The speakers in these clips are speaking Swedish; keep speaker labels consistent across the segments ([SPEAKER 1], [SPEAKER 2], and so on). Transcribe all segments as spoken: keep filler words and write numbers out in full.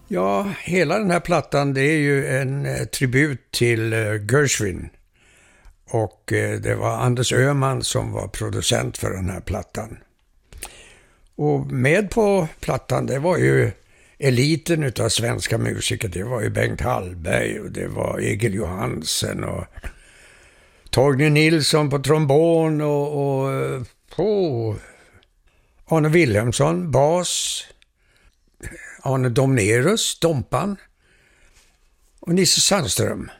[SPEAKER 1] Ja, hela den här plattan det är ju en eh, tribut till eh, Gershwin. Och eh, det var Anders Öhman som var producent för den här plattan. Och med på plattan det var ju eliten utav svenska musiker. Det var ju Bengt Hallberg och det var Egil Johansen och Torgny Nilsson på trombon och, och oh, Arne Wilhelmsson, bas, Arne Domnerus, Dompan och Nisse Sandström.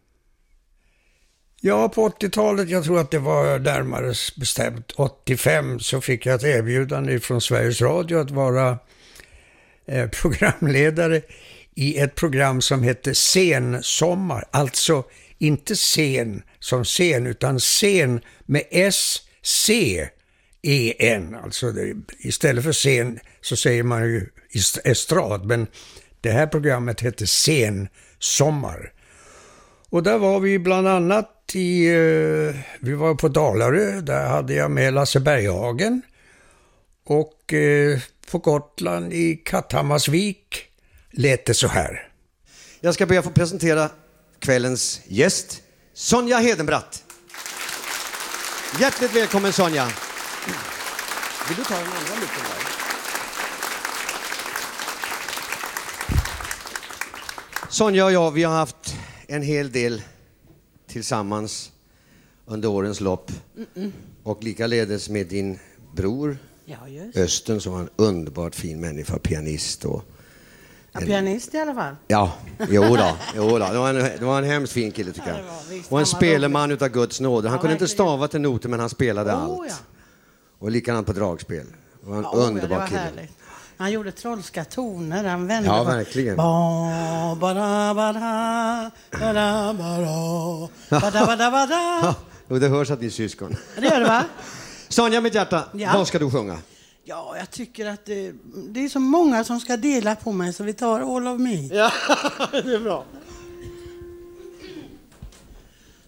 [SPEAKER 1] Ja, på åttiotalet, jag tror att det var närmare bestämt åttiofem, så fick jag ett erbjudande från Sveriges Radio att vara eh, programledare i ett program som hette Sensommar. Alltså inte scen som scen utan scen med S C E N. Alltså det, istället för scen så säger man ju estrad, men det här programmet hette Sensommar. Och där var vi bland annat i, eh, vi var på Dalarö, där hade jag med Lasse Berghagen. Och eh, på Gotland i Katthammarsvik lät det så här.
[SPEAKER 2] Jag ska be att få presentera kvällens gäst, Sonja Hedenbratt. Hjärtligt välkommen Sonja. Vill du ta den andra micken där? Sonja och jag, vi har haft en hel del tillsammans under årens lopp. Mm-mm. Och likaledes med din bror,
[SPEAKER 3] ja, just.
[SPEAKER 2] Östen, som var en underbart fin människa, pianist. Och
[SPEAKER 3] ja,
[SPEAKER 2] en...
[SPEAKER 3] pianist i alla fall.
[SPEAKER 2] Ja, jo då, jo då. Det var en, det var en hemskt fin kille tycker jag. Ja, visst, och en speleman utav Guds nåd. Han ja, kunde verkligen inte stava till noter, men han spelade oh, allt. Ja. Och likadant på dragspel. Det var en oh, underbar ja, kille. Härligt.
[SPEAKER 3] Han gjorde trollska toner, han vände
[SPEAKER 2] ja,
[SPEAKER 3] på...
[SPEAKER 2] verkligen.
[SPEAKER 3] Ba, ba, ba, ba, ba, ba, ba, ba, ba, ba, ba.
[SPEAKER 2] Och det hörs att ni är syskon.
[SPEAKER 3] Det gör det, va?
[SPEAKER 2] Sonja, mitt hjärta,
[SPEAKER 3] ja.
[SPEAKER 2] Vad ska du sjunga?
[SPEAKER 3] Ja, jag tycker att det, det är så många som ska dela på mig, så vi tar All of Me.
[SPEAKER 2] Ja, det är bra.